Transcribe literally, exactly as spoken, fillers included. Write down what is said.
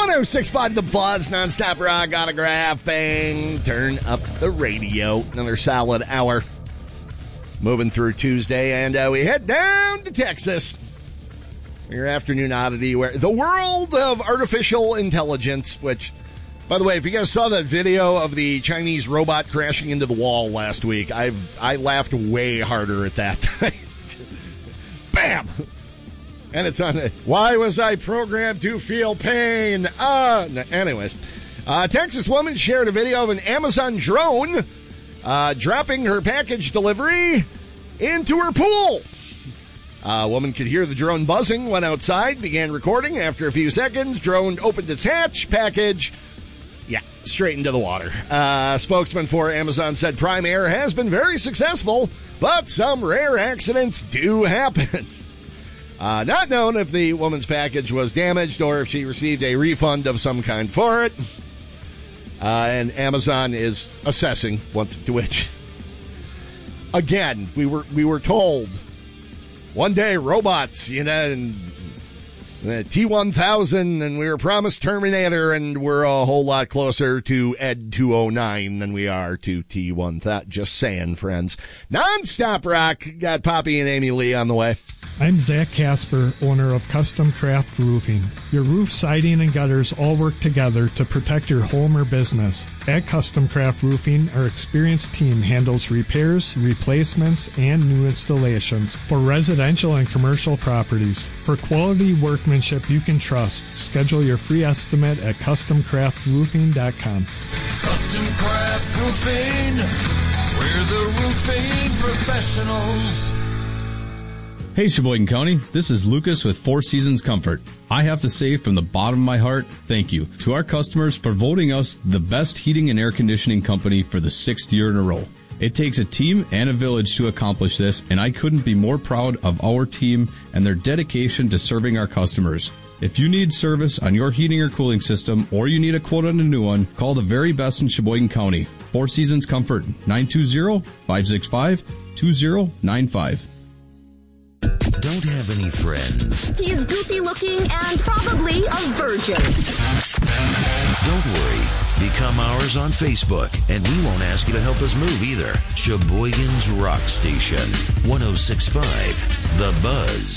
one oh six point five The Buzz, nonstop rock autographing. Turn up the radio. Another solid hour. Moving through Tuesday, and uh, we head down to Texas. Your afternoon oddity, where the world of artificial intelligence, which, by the way, if you guys saw that video of the Chinese robot crashing into the wall last week, I I laughed way harder at that. Bam! And it's on. Why was I programmed to feel pain? Uh, no, anyways, uh, Texas woman shared a video of an Amazon drone uh, dropping her package delivery into her pool. A uh, woman could hear the drone buzzing, went outside, began recording. After a few seconds, drone opened its hatch, package, yeah, straight into the water. Uh, spokesman for Amazon said Prime Air has been very successful, but some rare accidents do happen. Uh, not known if the woman's package was damaged or if she received a refund of some kind for it. Uh, and Amazon is assessing, once to which, again, we were we were told one day robots, you know, and the T one thousand, and we were promised Terminator, and we're a whole lot closer to Ed two oh nine than we are to T one thousand. Just saying, friends. Non-stop rock. Got Poppy and Amy Lee on the way. I'm Zach Casper, owner of Custom Craft Roofing. Your roof, siding, and gutters all work together to protect your home or business. At Custom Craft Roofing, our experienced team handles repairs, replacements, and new installations for residential and commercial properties. For quality workmanship you can trust, schedule your free estimate at custom craft roofing dot com. Custom Craft Roofing, we're the roofing professionals. Hey, Sheboygan County, this is Lucas with Four Seasons Comfort. I have to say from the bottom of my heart, thank you to our customers for voting us the best heating and air conditioning company for the sixth year in a row. It takes a team and a village to accomplish this, and I couldn't be more proud of our team and their dedication to serving our customers. If you need service on your heating or cooling system, or you need a quote on a new one, call the very best in Sheboygan County. Four Seasons Comfort, nine two zero, five six five, two zero nine five. Don't have any friends. He is goofy looking and probably a virgin. Don't worry. Become ours on Facebook, and we won't ask you to help us move either. Sheboygan's Rock Station, one oh six point five The Buzz.